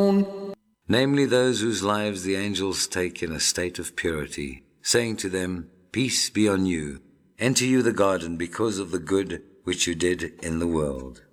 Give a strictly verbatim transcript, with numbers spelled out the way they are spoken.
يعلمون. Namely those whose lives the angels take in a state of purity, saying to them, Peace be on you. Enter you the garden because of the good which you did in the world.